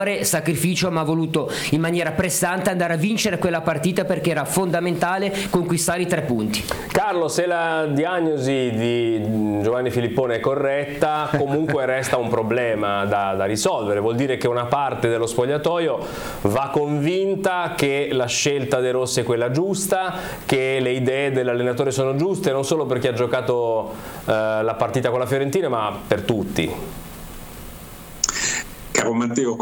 sacrificio, ma ha voluto in maniera pressante andare a vincere quella partita perché era fondamentale conquistare i 3 punti. Carlo, se la diagnosi di Giovanni Filippone è corretta, comunque resta un problema da risolvere. Vuol dire che una parte dello spogliatoio va convinta che la scelta De Rossi è quella giusta, che le idee dell'allenatore sono giuste, non solo per chi ha giocato la partita con la Fiorentina, ma per tutti. Caro Matteo,